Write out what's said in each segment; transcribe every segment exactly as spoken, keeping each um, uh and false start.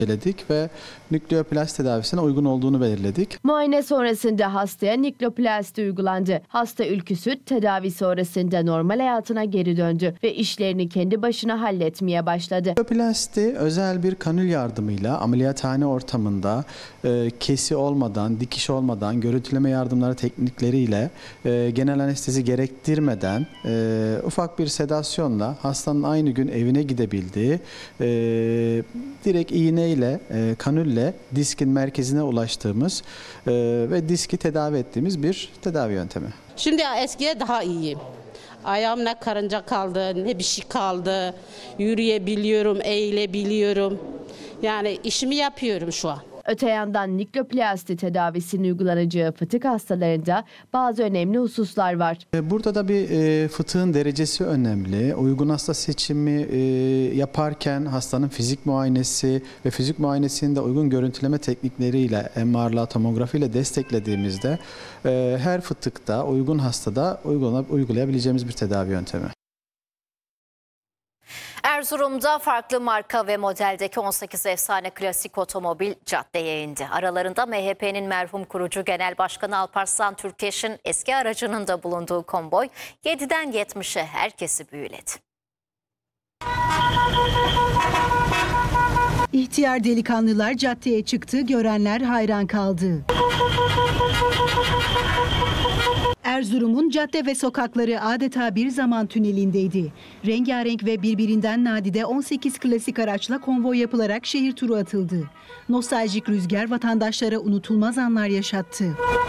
belirledik ve nükleoplasti tedavisine uygun olduğunu belirledik. Muayene sonrasında hastaya nükleoplasti uygulandı. Hasta ülküsü tedavi sonrasında normal hayatına geri döndü ve işlerini kendi başına halletmeye başladı. Nükleoplasti özel bir kanül yardımıyla ameliyathane ortamında e, kesi olmadan, dikiş olmadan, görüntüleme yardımları teknikleriyle e, genel anestezi gerektirmeden e, ufak bir sedasyonla hastanın aynı gün evine gidebildiği, e, direkt iğne ile e, kanülle diskin merkezine ulaştığımız e, ve diski tedavi ettiğimiz bir tedavi yöntemi. Şimdi eskiye daha iyiyim. Ayağım ne karınca kaldı, ne bir şey kaldı. Yürüyebiliyorum, eğilebiliyorum. Yani işimi yapıyorum şu an. Öte yandan nükleoplasti tedavisinin uygulanacağı fıtık hastalarında bazı önemli hususlar var. Burada da bir e, fıtığın derecesi önemli. Uygun hasta seçimi e, yaparken hastanın fizik muayenesi ve fizik muayenesini de uygun görüntüleme teknikleriyle, M R'la, tomografiyle desteklediğimizde e, her fıtıkta, uygun hastada uygulayabileceğimiz bir tedavi yöntemi. Erzurum'da farklı marka ve modeldeki on sekiz efsane klasik otomobil caddeye indi. Aralarında M H P'nin merhum kurucu Genel Başkanı Alparslan Türkeş'in eski aracının da bulunduğu konvoy yediden yetmişe herkesi büyüledi. İhtiyar delikanlılar caddeye çıktı, görenler hayran kaldı. Erzurum'un cadde ve sokakları adeta bir zaman tünelindeydi. Rengarenk ve birbirinden nadide on sekiz klasik araçla konvoy yapılarak şehir turu atıldı. Nostaljik rüzgar vatandaşlara unutulmaz anlar yaşattı.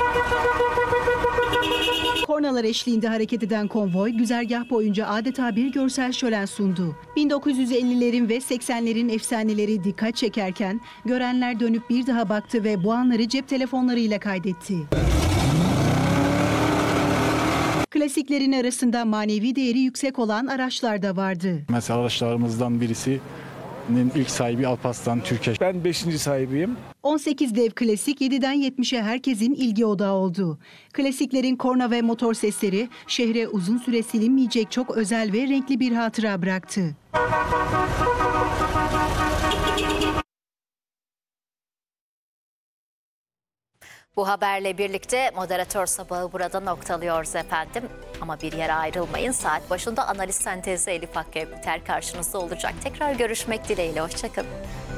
Kornalar eşliğinde hareket eden konvoy güzergah boyunca adeta bir görsel şölen sundu. bin dokuz yüz ellilerin ve seksenlerin efsaneleri dikkat çekerken görenler dönüp bir daha baktı ve bu anları cep telefonlarıyla kaydetti. Klasiklerin arasında manevi değeri yüksek olan araçlar da vardı. Mesela araçlarımızdan birisinin ilk sahibi Alparslan Türkeş. Ben beşinci sahibiyim. on sekiz dev klasik yediden yetmişe herkesin ilgi odağı oldu. Klasiklerin korna ve motor sesleri şehre uzun süre silinmeyecek çok özel ve renkli bir hatıra bıraktı. Bu haberle birlikte moderatör sabahı burada noktalıyoruz efendim. Ama bir yere ayrılmayın. Saat başında analiz sentezi Elif Hakkı Ebiter karşınızda olacak. Tekrar görüşmek dileğiyle. Hoşçakalın.